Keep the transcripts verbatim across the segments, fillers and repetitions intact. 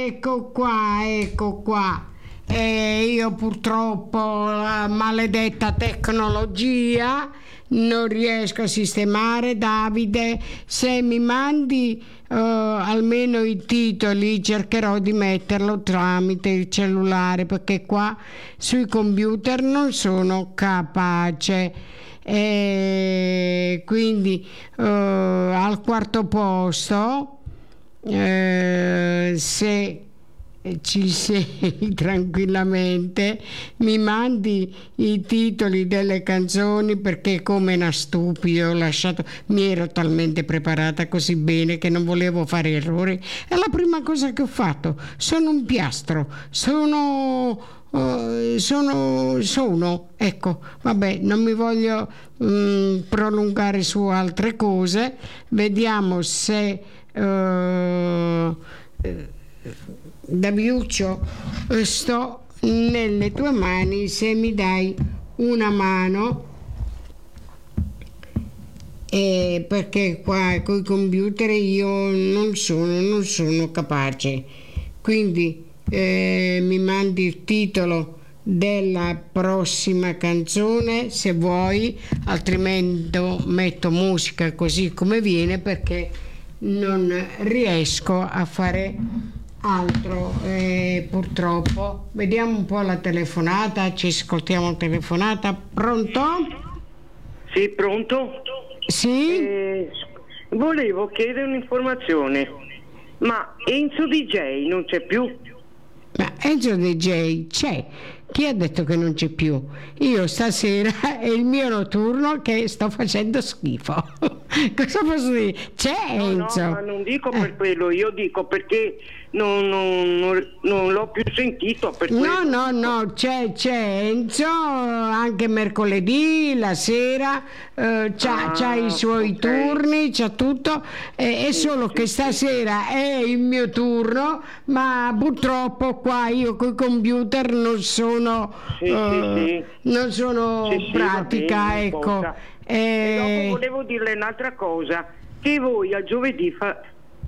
ecco qua, ecco qua. E io purtroppo la maledetta tecnologia non riesco a sistemare. Davide, se mi mandi uh, almeno i titoli, cercherò di metterlo tramite il cellulare, perché qua sui computer non sono capace. E quindi uh, al quarto posto, uh, se ci sei tranquillamente, mi mandi i titoli delle canzoni, perché come una stupida ho lasciato, mi ero talmente preparata così bene che non volevo fare errori. È la prima cosa che ho fatto. Sono un piastro, sono uh, sono sono ecco, vabbè, non mi voglio um, prolungare su altre cose. Vediamo se uh, Daviuccio, sto nelle tue mani, se mi dai una mano, eh, perché qua con i computer io non sono, non sono capace. Quindi eh, mi mandi il titolo della prossima canzone se vuoi, altrimenti metto musica così come viene, perché non riesco a fare altro, eh, purtroppo. Vediamo un po' la telefonata, ci ascoltiamo la telefonata. Pronto? Sì, pronto? Sì? Eh, volevo chiedere un'informazione, ma Enzo D J non c'è più? Ma Enzo D J c'è. Chi ha detto che non c'è più? Io stasera è il mio notturno che sto facendo schifo. Cosa posso dire? C'è Enzo. No, no, ma non dico eh. per quello, io dico perché non, non, non, non l'ho più sentito. Per no, quello. no, no, c'è, c'è Enzo anche mercoledì, la sera, eh, c'ha, Ah, c'ha i suoi okay. turni, c'ha tutto, eh, è Sì, solo sì, che stasera è il mio turno, ma purtroppo qua io coi computer non sono, Sì, eh, sì, sì. non sono Sì, sì, pratica, va bene, non ecco. importa. Eh, E dopo volevo dirle un'altra cosa, che voi al giovedì fa,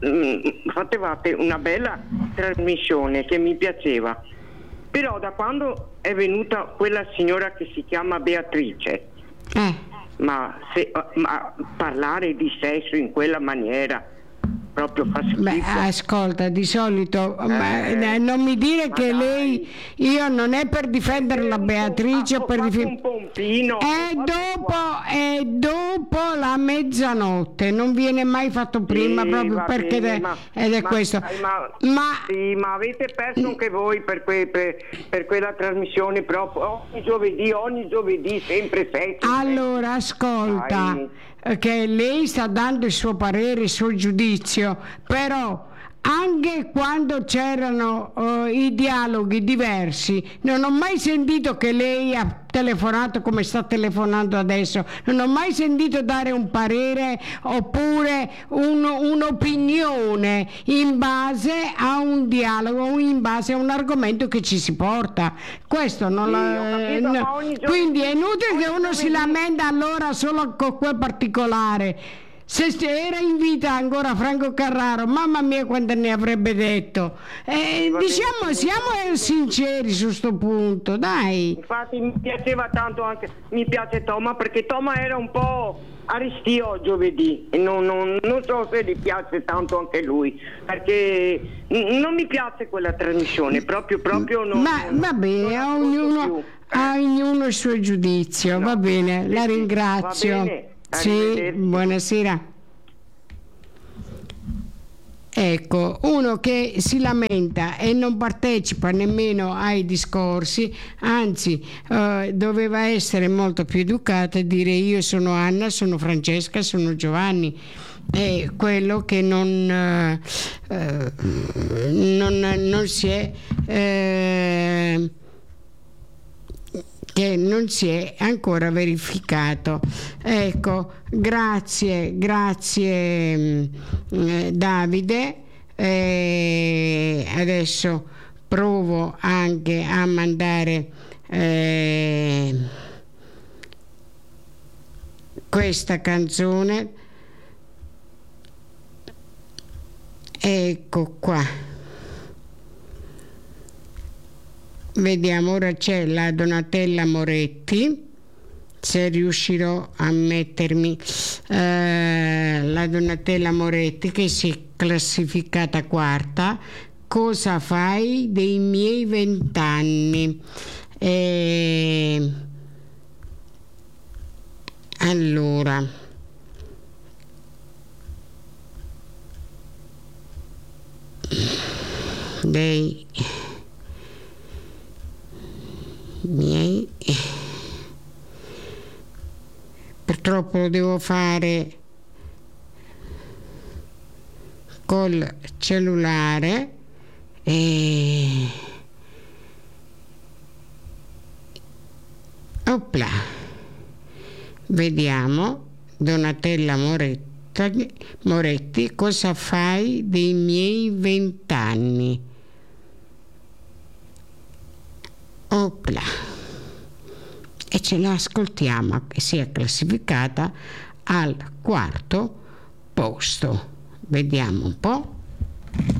mh, facevate una bella trasmissione che mi piaceva, però da quando è venuta quella signora che si chiama Beatrice, eh. ma, se, ma parlare di sesso in quella maniera proprio fa schifo. Beh, ascolta, di solito Eh, ma, non mi dire che dai. lei, io non è per difendere la Beatrice, ho per fatto dif- un pompino, è ho fatto dopo, qua. è dopo la mezzanotte, non viene mai fatto prima, Sì, proprio va perché bene, de- ma, ed è ma, questo. ma, Ma sì, ma avete perso anche voi per, que, per, per quella trasmissione proprio ogni giovedì, ogni giovedì, sempre sette. allora ascolta, Dai. eh, che lei sta dando il suo parere, il suo giudizio, però anche quando c'erano uh, i dialoghi diversi, non ho mai sentito che lei ha telefonato come sta telefonando adesso, non ho mai sentito dare un parere oppure un, un'opinione in base a un dialogo o in base a un argomento che ci si porta. Questo non Sì, la, ho capito, no. ma ogni giovedì- Quindi è inutile ogni che uno si giovedì- lamenta allora solo con quel particolare. Se era in vita ancora Franco Carraro, mamma mia quanto ne avrebbe detto. Eh, va diciamo, bene, siamo sinceri su sto punto, dai. Infatti mi piaceva tanto anche, mi piace Toma perché Toma era un po' aristio giovedì e non, non, non so se gli piace tanto anche lui, perché n- non mi piace quella trasmissione, proprio proprio non. Ma non- va bene, non a ascolto ognuno, più. a ognuno il suo giudizio, No. va bene, Sì, la sì, ringrazio. va bene, Sì, arrivederci. buonasera. Ecco, uno che si lamenta e non partecipa nemmeno ai discorsi, anzi eh, doveva essere molto più educata e dire io sono Anna, sono Francesca, sono Giovanni. È quello che non, eh, eh, non, non si è eh, che non si è ancora verificato. Ecco, grazie, grazie eh, Davide. Eh, adesso provo anche a mandare eh, questa canzone. Ecco qua. Vediamo, ora c'è la Donatella Moretti, se riuscirò a mettermi eh, la Donatella Moretti che si è classificata quarta. Cosa fai dei miei vent'anni? Eh, allora, dei miei, purtroppo lo devo fare col cellulare e opla, vediamo. Donatella Moretti, Moretti, cosa fai dei miei vent'anni? Opla, e ce la ascoltiamo, che si è classificata al quarto posto. Vediamo un po'.